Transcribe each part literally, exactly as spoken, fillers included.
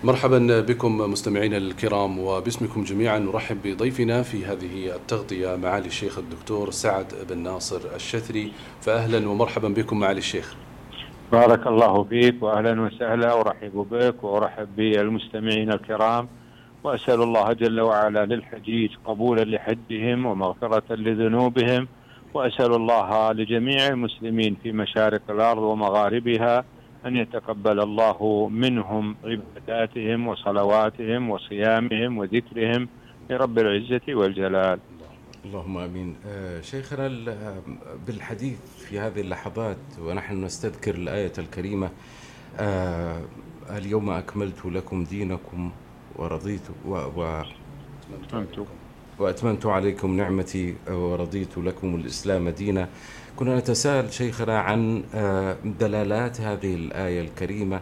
مرحبا بكم مستمعينا الكرام، وباسمكم جميعا نرحب بضيفنا في هذه التغطية معالي الشيخ الدكتور سعد بن ناصر الشثري. فأهلا ومرحبا بكم معالي الشيخ. بارك الله فيك وأهلا وسهلا، أرحب بك وأرحب بالمستمعين الكرام، وأسأل الله جل وعلا للحجيج قبولا لحجهم ومغفرة لذنوبهم، وأسأل الله لجميع المسلمين في مشارق الأرض ومغاربها أن يتقبل الله منهم عباداتهم وصلواتهم وصيامهم وذكرهم لرب العزة والجلال. اللهم امين. آه شيخنا، بالحديث في هذه اللحظات ونحن نستذكر الآية الكريمة: آه اليوم أكملت لكم دينكم ورضيت و و وأتممت عليكم نعمتي ورضيت لكم الإسلام دينا. كنا نتساءل شيخنا عن آه دلالات هذه الآية الكريمة،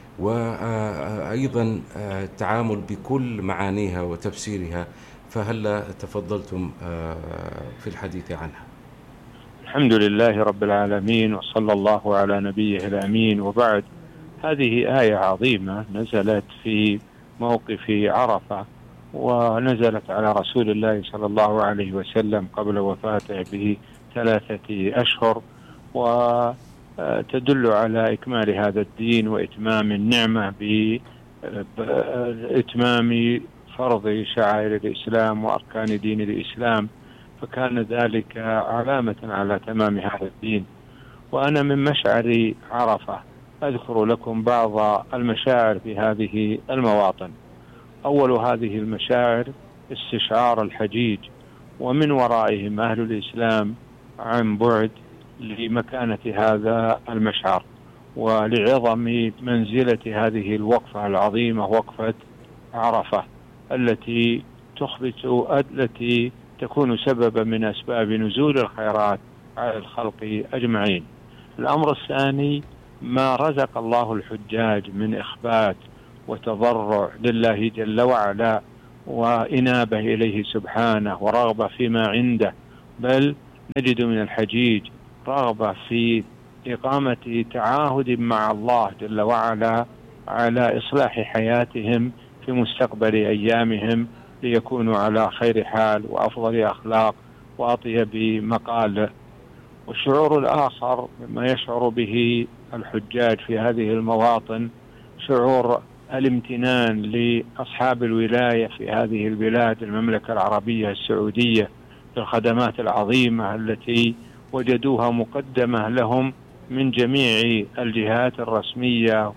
وأيضا آه التعامل بكل معانيها وتفسيرها، فهل تفضلتم في الحديث عنها؟ الحمد لله رب العالمين، وصلى الله على نبيه الأمين، وبعد. هذه آية عظيمة نزلت في موقف عرفة، ونزلت على رسول الله صلى الله عليه وسلم قبل وفاته بثلاثة أشهر، وتدل على إكمال هذا الدين وإتمام النعمة بإتمام فرض شعائر الإسلام وأركان دين الإسلام، فكان ذلك علامة على تمام هذا الدين. وأنا من مشعر عرفة أذكر لكم بعض المشاعر في هذه المواطن. أول هذه المشاعر استشعار الحجيج، ومن ورائهم أهل الإسلام عن بعد، لمكانة هذا المشعر ولعظم منزلة هذه الوقفة العظيمة، وقفة عرفة، التي تخبط التي تكون سببا من أسباب نزول الخيرات على الخلق أجمعين. الأمر الثاني ما رزق الله الحجاج من إخبات وتضرع لله جل وعلا، وإنابة إليه سبحانه، ورغبة فيما عنده، بل نجد من الحجيج رغبة في إقامة تعاهد مع الله جل وعلا على إصلاح حياتهم في مستقبل أيامهم، ليكونوا على خير حال وأفضل أخلاق وأطيب مقال. والشعور الآخر مما يشعر به الحجاج في هذه المواطن شعور الامتنان لأصحاب الولاية في هذه البلاد، المملكة العربية السعودية، بالخدمات العظيمة التي وجدوها مقدمة لهم من جميع الجهات الرسمية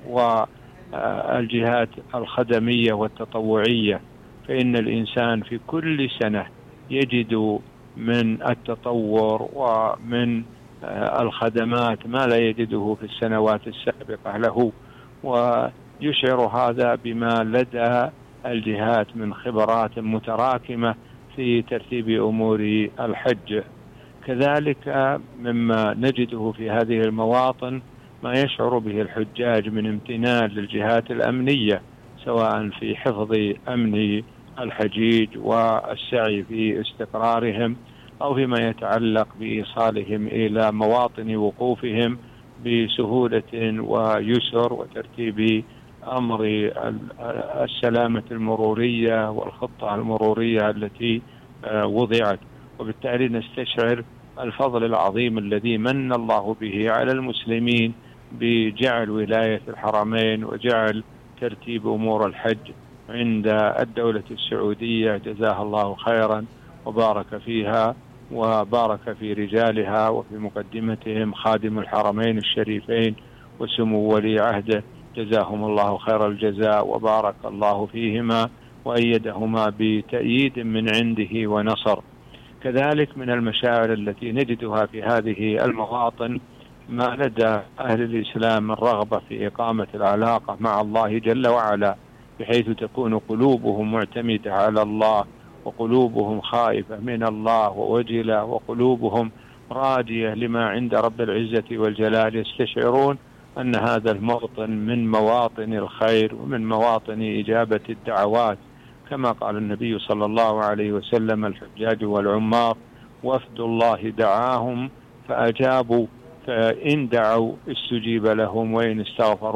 والجهات الخدمية والتطوعية. فإن الإنسان في كل سنة يجد من التطور ومن الخدمات ما لا يجده في السنوات السابقة له، ويشعر هذا بما لدى الجهات من خبرات متراكمة في ترتيب أمور الحج. كذلك مما نجده في هذه المواطن ما يشعر به الحجاج من امتنان للجهات الأمنية، سواء في حفظ أمن الحجيج والسعي في استقرارهم، أو فيما يتعلق بإيصالهم إلى مواطن وقوفهم بسهولة ويسر، وترتيب أمر السلامة المرورية والخطة المرورية التي وضعت. وبالتالي نستشعر الفضل العظيم الذي من الله به على المسلمين بجعل ولاية الحرمين وجعل ترتيب أمور الحج عند الدولة السعودية، جزاها الله خيرا وبارك فيها وبارك في رجالها، وفي مقدمتهم خادم الحرمين الشريفين وسمو ولي عهده، جزاهم الله خير الجزاء وبارك الله فيهما وأيدهما بتأييد من عنده ونصر. كذلك من المشاعر التي نجدها في هذه المواطن ما لدى أهل الإسلام من رغبة في إقامة العلاقة مع الله جل وعلا، بحيث تكون قلوبهم معتمدة على الله، وقلوبهم خائفة من الله ووجلة، وقلوبهم راجية لما عند رب العزة والجلال. يستشعرون أن هذا الموطن من مواطن الخير ومن مواطن إجابة الدعوات، كما قال النبي صلى الله عليه وسلم: الحجاج والعمار وفد الله دعاهم فأجابوا، فإن دعوا استجيب لهم، وإن استغفروا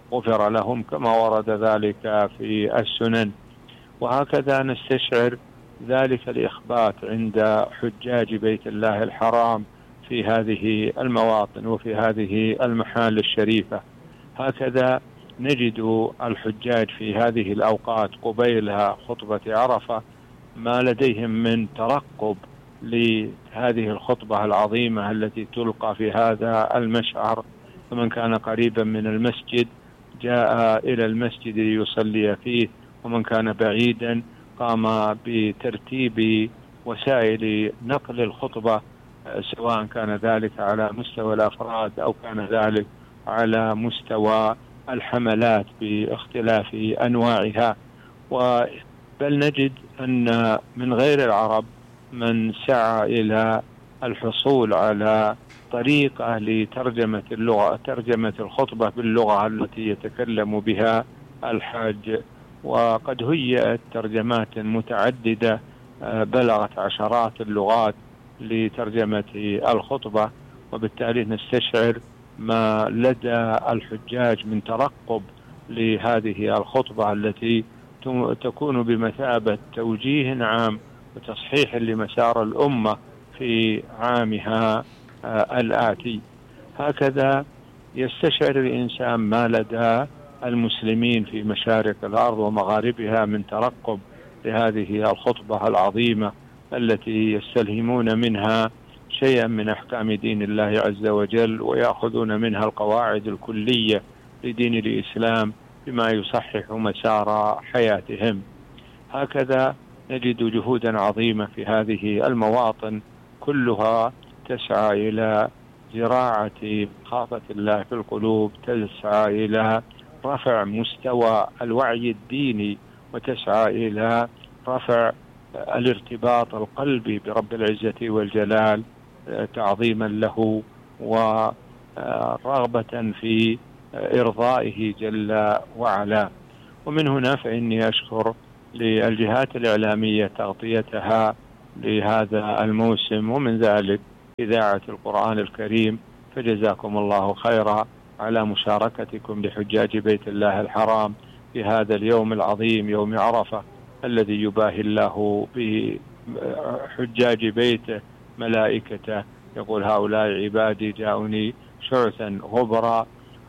غفر لهم كما ورد ذلك في السنن. وهكذا نستشعر ذلك الإخبات عند حجاج بيت الله الحرام في هذه المواطن وفي هذه المحال الشريفة. هكذا نجد الحجاج في هذه الأوقات قبيلها خطبة عرفة ما لديهم من ترقب لهذه الخطبة العظيمة التي تلقى في هذا المشعر. فمن كان قريبا من المسجد جاء إلى المسجد ليصلي فيه، ومن كان بعيدا قام بترتيب وسائل نقل الخطبة، سواء كان ذلك على مستوى الأفراد أو كان ذلك على مستوى الحملات باختلاف أنواعها. بل نجد أن من غير العرب من سعى إلى الحصول على طريقة لترجمة اللغة ترجمة الخطبة باللغة التي يتكلم بها الحاج، وقد هيئت ترجمات متعددة بلغت عشرات اللغات لترجمة الخطبة. وبالتالي نستشعر ما لدى الحجاج من ترقب لهذه الخطبة التي تكون بمثابة توجيه عام وتصحيح لمسار الأمة في عامها الآتي. هكذا يستشعر الإنسان ما لدى المسلمين في مشارق الأرض ومغاربها من ترقب لهذه الخطبة العظيمة التي يستلهمون منها شيئا من أحكام دين الله عز وجل، ويأخذون منها القواعد الكلية لدين الإسلام بما يصحح مسار حياتهم. هكذا نجد جهودا عظيمة في هذه المواطن كلها تسعى إلى زراعة خافة الله في القلوب، تسعى إلى رفع مستوى الوعي الديني، وتسعى إلى رفع الارتباط القلبي برب العزة والجلال تعظيما له ورغبة في إرضائه جل وعلا. ومن هنا فإني أشكر للجهات الإعلامية تغطيتها لهذا الموسم، ومن ذلك إذاعة القرآن الكريم، فجزاكم الله خيرا على مشاركتكم لحجاج بيت الله الحرام في هذا اليوم العظيم يوم عرفة الذي يباهي الله بحجاج بيته ملائكته، يقول هؤلاء عبادي جاءوني شعثا غبرا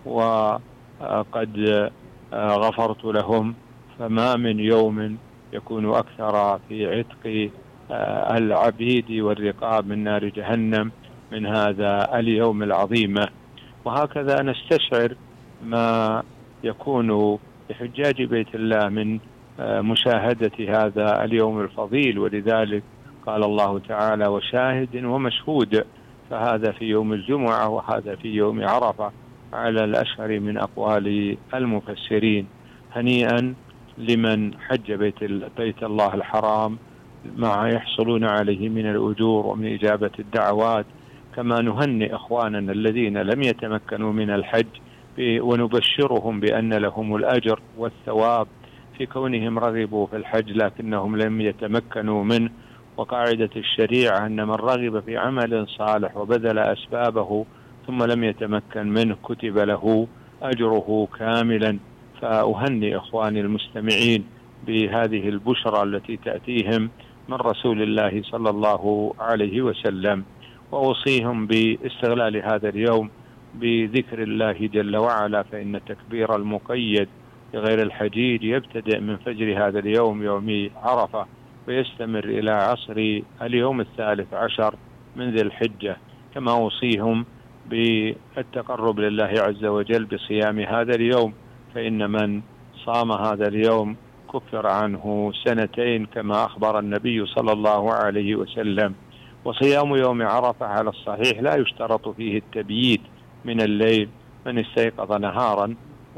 وقد غفرت لهم. فما من يوم يكون أكثر في عتق العبيد والرقاب من نار جهنم من هذا اليوم العظيم. وهكذا نستشعر ما يكون لحجاج بيت الله من مشاهدة هذا اليوم الفضيل، ولذلك قال الله تعالى وشاهد ومشهود، فهذا في يوم الجمعة وهذا في يوم عرفة على الأشهر من أقوال المفسرين. هنيئا لمن حج بيت, بيت الله الحرام ما يحصلون عليه من الأجور ومن إجابة الدعوات، كما نهنئ إخواننا الذين لم يتمكنوا من الحج ونبشرهم بأن لهم الأجر والثواب في كونهم رغبوا في الحج لكنهم لم يتمكنوا منه. وقاعدة الشريعة أن من رغب في عمل صالح وبذل أسبابه ثم لم يتمكن منه كتب له أجره كاملا. فأهنئ إخواني المستمعين بهذه البشرى التي تأتيهم من رسول الله صلى الله عليه وسلم، وأوصيهم باستغلال هذا اليوم بذكر الله جل وعلا، فإن التكبير المقيد لغير الحجيج يبتدئ من فجر هذا اليوم يوم عرفة ويستمر إلى عصر اليوم الثالث عشر من ذي الحجة. كما أوصيهم بالتقرب لله عز وجل بصيام هذا اليوم، فإن من صام هذا اليوم كفر عنه سنتين كما أخبر النبي صلى الله عليه وسلم. وصيام يوم عرفة على الصحيح لا يشترط فيه التبييت من الليل، من استيقظ نهارا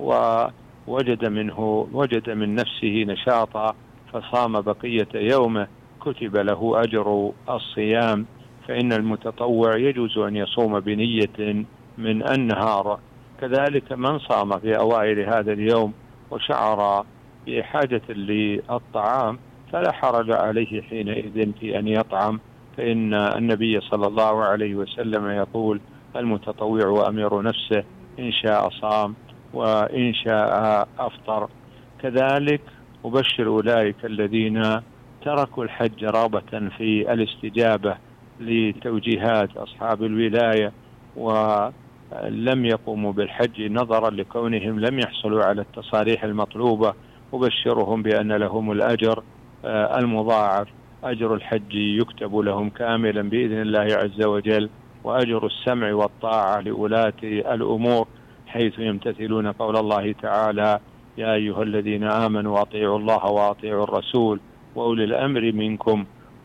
ووجد منه وجد من نفسه نشاطا فصام بقية يومه كتب له أجر الصيام. فإن المتطوع يجوز أن يصوم بنية من النهار. كذلك من صام في أوائل هذا اليوم وشعر بحاجة للطعام فلا حرج عليه حينئذ في أن يطعم، فإن النبي صلى الله عليه وسلم يقول المتطوع وأمير نفسه إن شاء صام وإن شاء أفطر. كذلك أبشر أولئك الذين تركوا الحج رغبة في الاستجابة لتوجيهات أصحاب الولاية ولم يقوموا بالحج نظرا لكونهم لم يحصلوا على التصاريح المطلوبة، أبشرهم بأن لهم الأجر المضاعف، أجر الحج يكتب لهم كاملا بإذن الله عز وجل، وأجر السمع والطاعة لولاة الأمور حيث يمتثلون قول الله تعالى: يا أيها الذين آمنوا أطيعوا الله وأطيعوا الرسول وأولي الأمر منكم.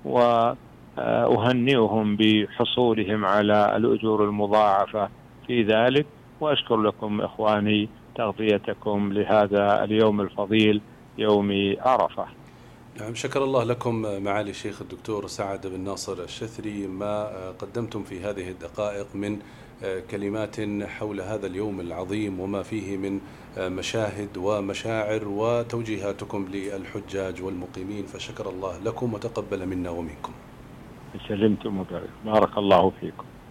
وأهنئهم بحصولهم على الأجور المضاعفة في ذلك، وأشكر لكم إخواني تغطيتكم لهذا اليوم الفضيل يوم عرفة. نعم، شكر الله لكم معالي الشيخ الدكتور سعد بن ناصر الشثري ما قدمتم في هذه الدقائق من كلمات حول هذا اليوم العظيم وما فيه من مشاهد ومشاعر وتوجيهاتكم للحجاج والمقيمين، فشكر الله لكم وتقبل منا ومنكم. سلمتم وبارك، بارك الله فيكم.